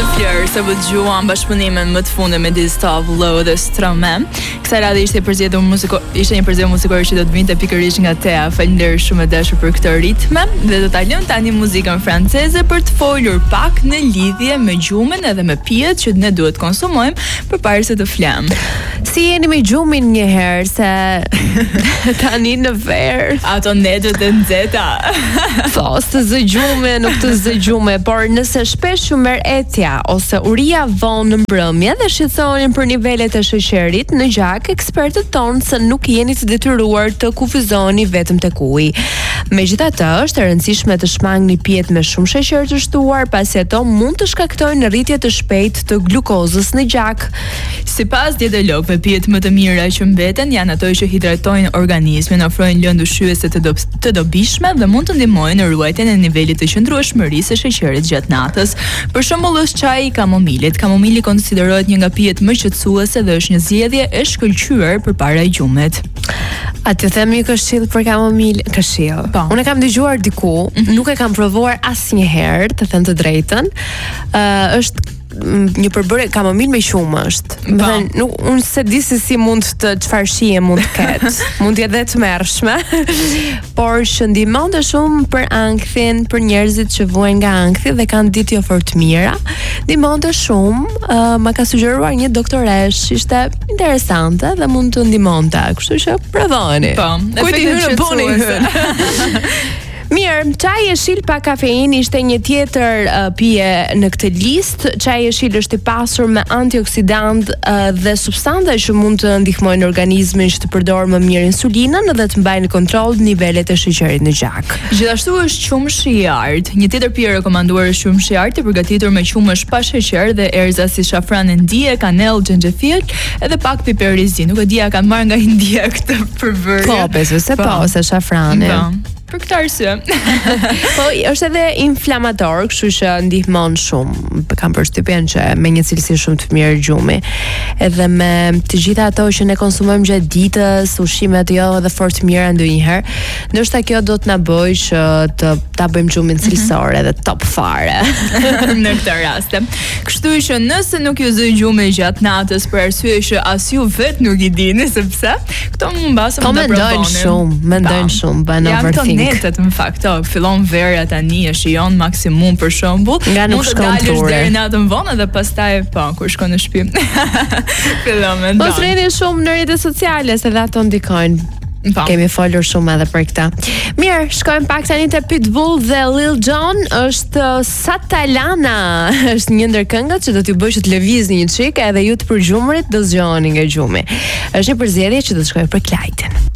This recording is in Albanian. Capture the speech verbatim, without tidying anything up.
të Flër, se vë dëgjuam bashkëpunimin më të fundit me Diztov, Low dhe Stromae. Kësaj radhe ishte përzgjedhur muziko, ishte një përzgjedhje muzikore që do të vinte pikërisht nga Tea. Faleminderit shumë e dashur për këtë ritme dhe do ta lëm tani muzikën franceze për të folur pak në lidhje me gjumin edhe me pijet që ne duhet konsumojmë përpara se të flam. Si jeni me gjumin një herë se tani në verë ato netët e nxehta. Po, të zë gjume, nuk të zë gjume, por nëse shpesh ju merr etja ose uria vonë në mbrëmje dhe shqetësohen për nivelet e sheqerit në gjak, ekspertët thonë se nuk jeni të detyruar të kufizoni vetëm tek uji. Megjithatë, është e rëndësishme të shmangni pijet me shumë sheqer të shtuar, pasi ato mund të shkaktojnë rritje të shpejtë të glukozës në gjak. Sipas dietologëve, pijet më të mira që mbeten janë ato që hidratojnë organizmin, ofrojnë lëndë ushqyese të, do, të dobishme dhe mund të ndihmojnë në ruajtjen e nivelit të qëndrueshmërisë së sheqerit gjatë natës. Për shembull, është çaji i kamomilit. Kamomili konsiderohet një nga pijet më qetësuese dhe është një zgjedhje e shkëlqyer përpara gjumit. A të them një këshill për kamomil? Këshill. Po. Unë e kam dëgjuar diku, mm-hmm. nuk e kam provuar asnjëherë, të them të drejtën. Uh, është një përbërje kamomil me qumë është. Do të thënë, nuk unë se di se si mund të çfarë shije mund të ketë. Mund të jetë edhe të mërshme, por që ndihmon të shumë për ankthin, për njerëzit që vuajnë nga ankthi dhe kanë ditë jo fort mira. Ndihmon të shumë, uh, ma ka sugjeruar një doktoresh, ishte interesante dhe mund të ndihmonte, kështu që provoni. Po, kujt i hyn boni hyn. Mirë, çaji i jeshil pa kafeinë ishte një tjetër uh, pije në këtë listë. Çaji i jeshil është i pasur me antioksidant uh, dhe substanca që mund të ndihmojnë organizmin që të përdorë më mirë insulinën dhe të mbajnë në kontroll nivelet e sheqerit në gjak. Gjithashtu është qumshi i art. Një tjetër pije e rekomanduar është qumshi i art, i përgatitur me qumësh pa sheqer dhe erza si shafran ndije, kanell, xhenxhefil edhe pak piper rizi. Nuk e di a kanë marrë nga India këtë përbërje. Po, besoj se po, ose shafrani. Po. Për këtë arsye. Po, është edhe inflamator, kështu që ndihmon shumë. Kam përshtypjen që me një cilësi shumë të mirë gjumi. Edhe me të gjitha ato që ne konsumojmë gjatë ditës, ushqimet jo edhe fort mira ndonjëherë, ndoshta kjo do të na bëjë që të ta bëjmë gjumin cilësor edhe top fare. Në këtë rast. Kështu që nëse nuk ju zë gjumi gjatë natës për arsye që as ju vet nuk i dini sepse, këto mund mbasëm po të provoni. Po mendojnë shumë, mendojnë shumë, bëjnë overthink. Netet në fakt, oh, fillon vera tani e shijon maksimum për shembull. Mund të dalësh deri natën vonë dhe pastaj po kur shkon në shtëpi. Fillon me ndan. Po rreni shumë në rrjetet sociale se dhe ato ndikojnë. Pa. Kemi folur shumë edhe për këta. Mirë, shkojmë pak tani te Pitbull dhe Lil Jon. Është Satalana. Është një ndër këngët që do t'ju bëjë që të lëvizni një çik edhe ju të përgjumrit do zgjoheni nga gjumi. Është një përzierje që do të shkojë për Klajtin.